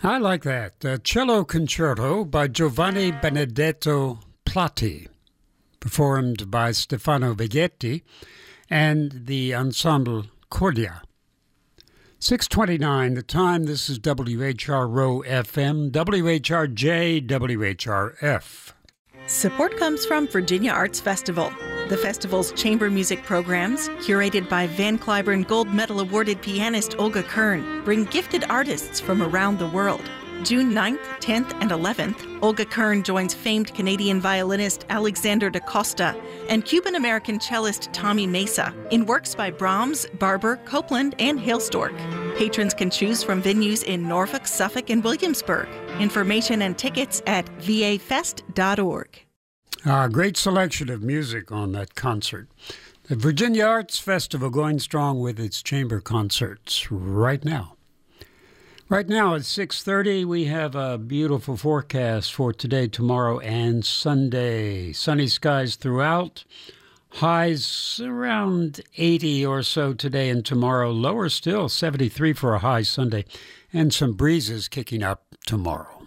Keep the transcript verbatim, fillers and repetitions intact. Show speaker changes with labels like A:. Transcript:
A: I like that. Uh, Cello Concerto by Giovanni Benedetto Platti, performed by Stefano Vighetti and the Ensemble Cordia. six twenty-nine, the time. This is W H R Row F M, W H R J, W H R F.
B: Support comes from Virginia Arts Festival. The festival's chamber music programs, curated by Van Cliburn Gold Medal awarded pianist Olga Kern, bring gifted artists from around the world. June ninth, tenth, and eleventh, Olga Kern joins famed Canadian violinist Alexander da Costa and Cuban-American cellist Tommy Mesa in works by Brahms, Barber, Copland, and Hailstork. Patrons can choose from venues in Norfolk, Suffolk, and Williamsburg. Information and tickets at v a fest dot org.
A: A great selection of music on that concert. The Virginia Arts Festival going strong with its chamber concerts right now. Right now at six thirty, we have a beautiful forecast for today, tomorrow, and Sunday. Sunny skies throughout. Highs around eighty or so today and tomorrow. Lower still, seventy-three for a high Sunday. And some breezes kicking up tomorrow.